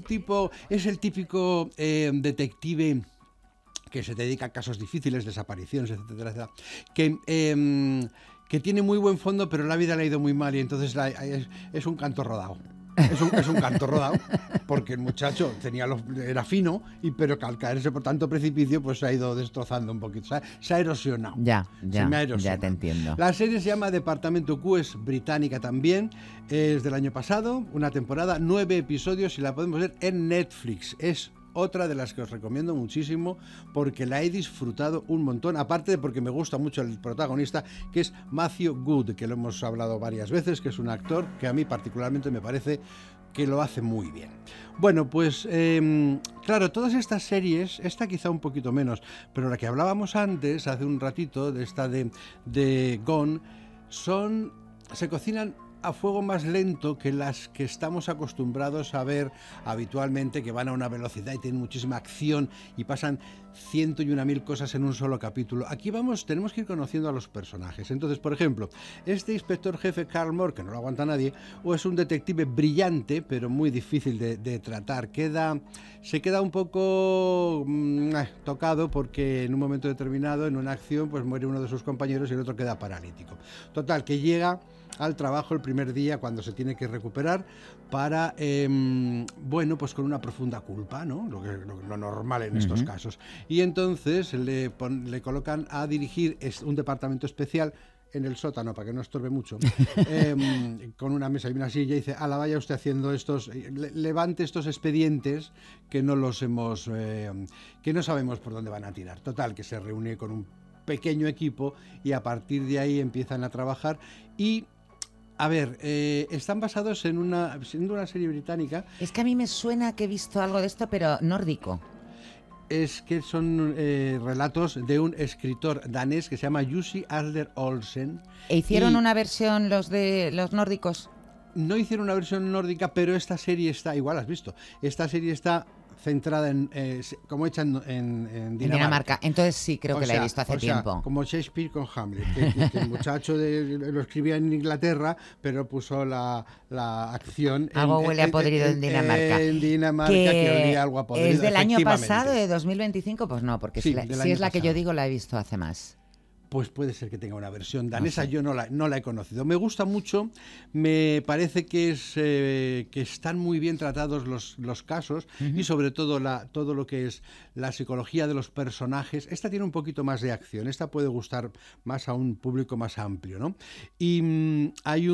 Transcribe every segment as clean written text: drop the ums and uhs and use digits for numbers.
tipo, es el típico detective que se dedica a casos difíciles, desapariciones, etcétera, etcétera, que tiene muy buen fondo, pero la vida le ha ido muy mal y entonces es un canto rodado. Es un canto rodado, porque el muchacho era fino, pero al caerse por tanto precipicio, pues se ha ido destrozando un poquito. Se ha erosionado. Ya te entiendo. La serie se llama Departamento Q, es británica también, es del año pasado, una temporada, 9 episodios y la podemos ver en Netflix. Es otra de las que os recomiendo muchísimo porque la he disfrutado un montón, aparte de porque me gusta mucho el protagonista, que es Matthew Good, que lo hemos hablado varias veces, que es un actor que a mí particularmente me parece que lo hace muy bien. Bueno, pues claro, todas estas series, esta quizá un poquito menos, pero la que hablábamos antes, hace un ratito, de esta de Gone, se cocinan a fuego más lento que las que estamos acostumbrados a ver habitualmente, que van a una velocidad y tienen muchísima acción y pasan 101.000 cosas en un solo capítulo. Aquí tenemos que ir conociendo a los personajes. Entonces, por ejemplo, este inspector jefe Carl Moore, que no lo aguanta nadie, o es un detective brillante, pero muy difícil de tratar. Se queda un poco tocado porque en un momento determinado, en una acción, pues muere uno de sus compañeros y el otro queda paralítico. Total, que llega al trabajo el primer día cuando se tiene que recuperar para, bueno, pues con una profunda culpa, ¿no? Lo normal en estos casos. Y entonces le colocan a dirigir un departamento especial en el sótano, para que no estorbe mucho, con una mesa y una silla, y dice, ala, vaya usted haciendo levante estos expedientes que no sabemos por dónde van a tirar. Total, que se reúne con un pequeño equipo y a partir de ahí empiezan a trabajar y a ver, están basados siendo una serie británica. Es que a mí me suena que he visto algo de esto, pero nórdico. Es que son relatos de un escritor danés que se llama Jussi Adler Olsen. ¿E hicieron una versión los nórdicos? No hicieron una versión nórdica, pero esta serie está, igual has visto, esta serie está centrada como hecha en Dinamarca. Entonces sí, creo que la he visto hace tiempo. Como Shakespeare con Hamlet, que el muchacho lo escribía en Inglaterra, pero puso la acción algo huele a podrido en Dinamarca. En Dinamarca, que olía algo a podrido. ¿Es del año pasado, de 2025? Pues no, porque si es la que yo digo, la he visto hace más. Pues puede ser que tenga una versión danesa, no sé. Yo no la he conocido. Me gusta mucho, me parece que están muy bien tratados los casos y sobre todo todo lo que es la psicología de los personajes. Esta tiene un poquito más de acción, esta puede gustar más a un público más amplio, ¿no? Y hay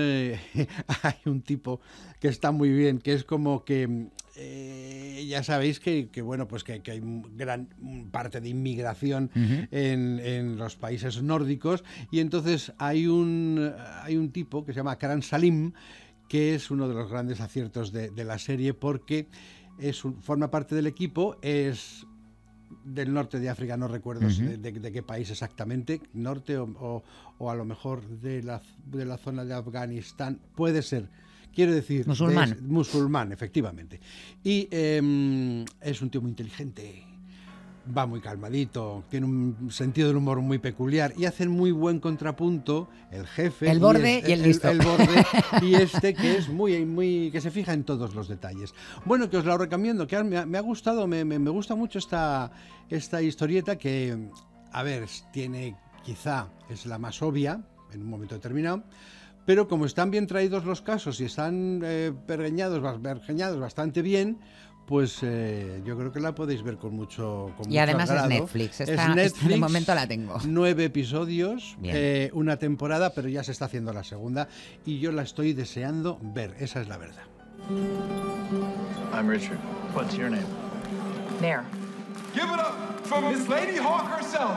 un tipo que está muy bien, que es como que ya sabéis que bueno, pues que hay gran parte de inmigración en los países nórdicos y entonces hay un tipo que se llama Karan Salim, que es uno de los grandes aciertos de la serie porque forma parte del equipo, es del norte de África, no recuerdo de qué país exactamente, norte o a lo mejor de la zona de Afganistán, puede ser. Quiero decir, musulmán, efectivamente. Y es un tío muy inteligente, va muy calmadito, tiene un sentido del humor muy peculiar y hacen muy buen contrapunto el jefe, el borde y el listo. El borde y que es que se fija en todos los detalles. Bueno, que os la recomiendo, que me ha gustado, me gusta mucho esta historieta que, a ver, quizá es la más obvia en un momento determinado. Pero como están bien traídos los casos y están pergeñados bastante bien, pues yo creo que la podéis ver con mucho agrado. Y además es Netflix. De momento la tengo. 9 episodios, una temporada, pero ya se está haciendo la segunda y yo la estoy deseando ver, esa es la verdad. I'm Richard. What's your name? Mare. Give it up for Miss Lady Hawk herself.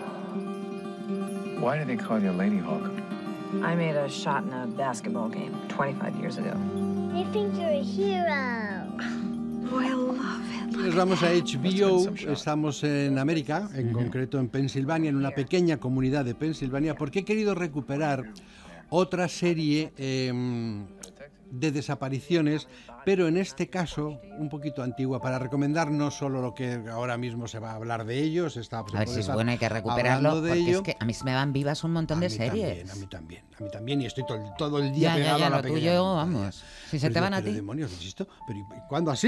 Why do they call you Lady Hawk? I made a shot in a basketball game 25 years ago. They think you're a hero. Oh, I love it. Nos vamos a HBO, estamos en América, en concreto en Pensilvania, en una pequeña comunidad de Pensilvania, porque he querido recuperar otra serie de desapariciones, pero en este caso un poquito antigua, para recomendar no solo lo que ahora mismo se va a hablar de ellos, a ver si es bueno, hay que recuperarlo, porque es que a mí se me van vivas un montón de series. A mí también, y estoy todo el día pegado a la pequeña. Tuyo, vamos, si se te van a ti. Demonios, insisto, pero ¿cuándo así?